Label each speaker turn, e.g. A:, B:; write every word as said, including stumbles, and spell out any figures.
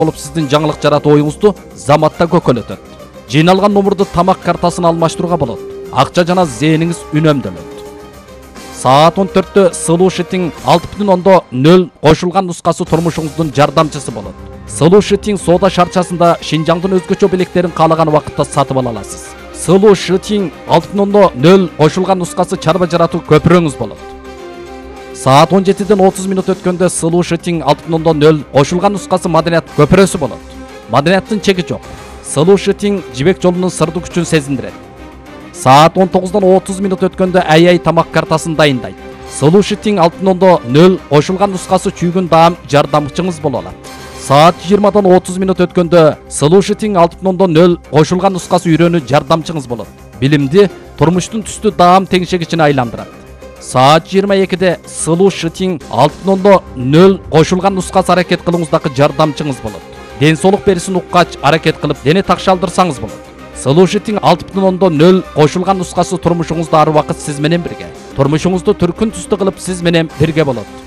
A: болуп сиздин жаңылык жаратуу оюңузду заматта көкөлөтөт. Жыйналган номурду тамак картасына алмаштырууга болот. Акча жана зээниңиз үнөмдөлөт. Саат он төрттө Solution алты бүтүн ондон нөл кошулган нускасы турмушуңуздун жардамчысы болот. Solution соода шарчасында Шинжаңдын өзгөчө белектерин каалаган убакытта сатып ала аласыз. Solution алты бүтүн ондон нөл кошулган нускасы чарба жаратуу көпүрөңүз болот. Саат он жетиден отуз минут өткөндө Solution алты бүтүн ондон нөл кошулган нускасы маданият көпүрөсү болот. Маданияттын чеги жок. Solution жибек жолунун сырдуу күчүн сезиндирет. Саат он тогуздон отуз минут өткөндө ай-ай тамак картасын дайындайт. Solution алты бүтүн ондон нөл кошулган нускасы чүйгүн даам жардамчыңыз боло алат. Саат жыйырмадан отуз минут өткөндө Solution алты бүтүн ондон нөл кошулган нускасы үйрөнүү жардамчыңыз болот. Билимди турмуштун түстүү даам теңшегичине айландырат. Саат жыйырма экиде Solution алты бүтүн ондон нөл кошулган нускасы аракет кылууңуздагы жардамчыңыз болот. Ден соолук берисин уккач аракет кылып дене такшалдырсаңыз болот. Solution алты бүтүн ондон нөл кошулган нускасы турмушуңузда ар убакыт сиз менен бирге. Турмушуңузду түркүн түстүү кылып сиз менен бирге болот.